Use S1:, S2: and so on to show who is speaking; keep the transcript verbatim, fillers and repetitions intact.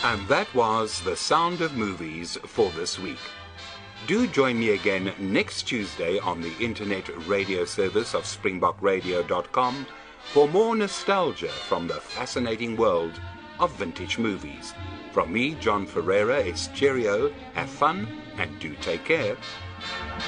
S1: And that was The Sound of Movies for this week. Do join me again next Tuesday on the internet radio service of springbok radio dot com for more nostalgia from the fascinating world of vintage movies. From me, John Ferreira, it's cheerio, have fun, and do take care.